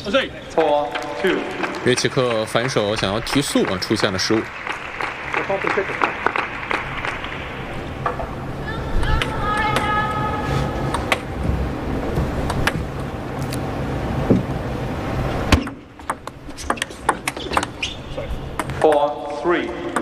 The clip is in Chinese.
4, 2. 约奇克反手想要提速出现了失误。 4, 3.